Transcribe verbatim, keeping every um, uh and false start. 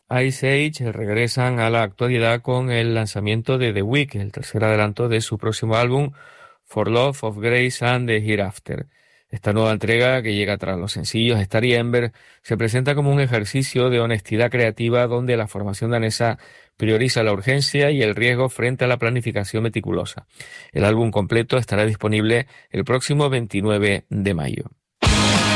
Ice Age regresan a la actualidad con el lanzamiento de The Week, el tercer adelanto de su próximo álbum For Love of Grace and the Hereafter. Esta nueva entrega, que llega tras los sencillos Star y Ember, se presenta como un ejercicio de honestidad creativa donde la formación danesa prioriza la urgencia y el riesgo frente a la planificación meticulosa. El álbum completo estará disponible el próximo veintinueve de mayo.